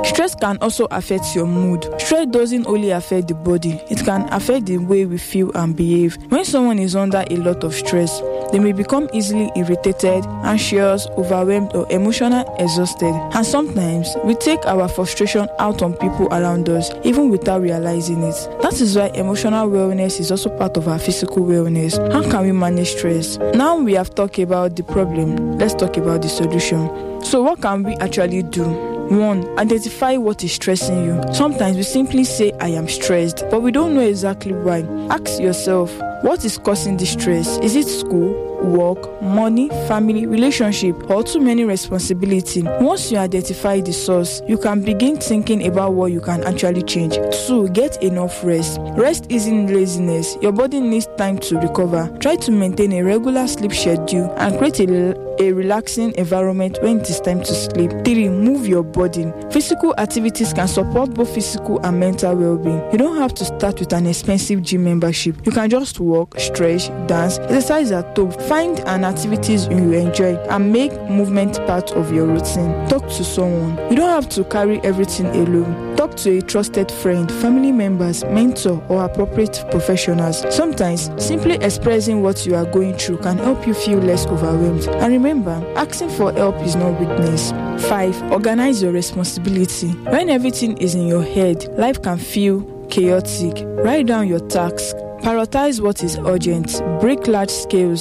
Stress can also affect your mood. Stress doesn't only affect the body, it can affect the way we feel and behave. When someone is under a lot of stress, they may become easily irritated, anxious, overwhelmed, or emotionally exhausted. And sometimes we take our frustration out on people around us, even without realizing it. That is why emotional wellness is also part of our physical wellness. How can we manage stress? Now we have talked about the problem, let's talk about the solution. So what can we actually do? 1. Identify what is stressing you. Sometimes we simply say, I am stressed, but we don't know exactly why. Ask yourself, what is causing this stress? Is it school, work, money, family, relationship, or too many responsibilities? Once you identify the source, you can begin thinking about what you can actually change. 2. Get enough rest. Rest isn't laziness. Your body needs time to recover. Try to maintain a regular sleep schedule and create a relaxing environment when it is time to sleep. 3. Move your body. Physical activities can support both physical and mental well-being. You don't have to start with an expensive gym membership. You can just walk, stretch, dance, exercise at home. Find an activities you enjoy and make movement part of your routine. Talk to someone. You don't have to carry everything alone. Talk to a trusted friend, family members, mentor, or appropriate professionals. Sometimes, simply expressing what you are going through can help you feel less overwhelmed. And remember, asking for help is not weakness. 5. Organize your responsibility. When everything is in your head, life can feel chaotic. Write down your tasks. Prioritize what is urgent. Break large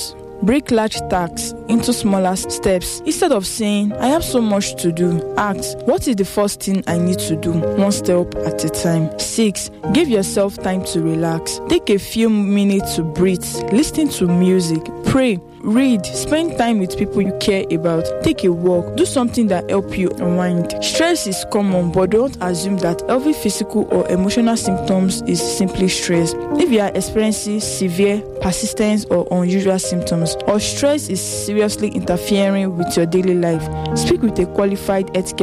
tasks into smaller steps. Instead of saying, I have so much to do, ask, what is the first thing I need to do? One step at a time. 6. Give yourself time to relax. Take a few minutes to breathe. Listen to music. Pray. Read. Spend time with people you care about. Take a walk. Do something that helps you unwind. Stress is common, but don't assume that every physical or emotional symptoms is simply stress. If you are experiencing severe, persistent, or unusual symptoms, or stress is seriously interfering with your daily life, speak with a qualified healthcare